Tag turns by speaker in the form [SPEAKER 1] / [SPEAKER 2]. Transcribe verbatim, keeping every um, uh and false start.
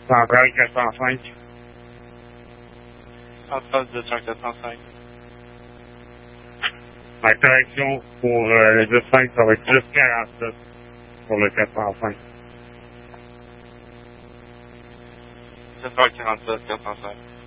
[SPEAKER 1] Centrale quatre cent cinq.
[SPEAKER 2] Centrale deux cent quatre cent cinq.
[SPEAKER 1] La correction pour euh, le dix cinq, ça va être plus quarante-sept pour le quatre cent cinq.
[SPEAKER 2] Centrale quarante-sept, quatre cent cinq.